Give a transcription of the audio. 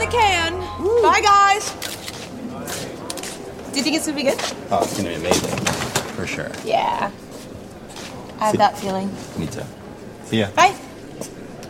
I can. Bye, guys. Do you think it's gonna be good? Oh, it's gonna be amazing. For sure. Yeah. I have that feeling. Me too. See ya. Bye.